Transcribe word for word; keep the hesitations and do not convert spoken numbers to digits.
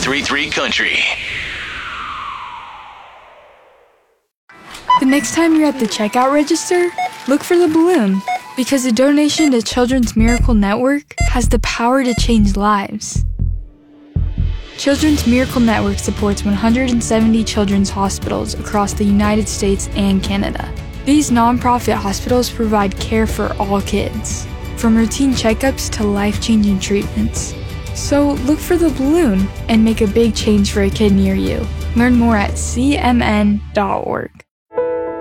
three three Country. The next time you're at the checkout register, look for the balloon, because a donation to Children's Miracle Network has the power to change lives. Children's Miracle Network supports one hundred seventy children's hospitals across the United States and Canada. These nonprofit hospitals provide care for all kids, from routine checkups to life-changing treatments. So look for the balloon and make a big change for a kid near you. Learn more at c m n dot org.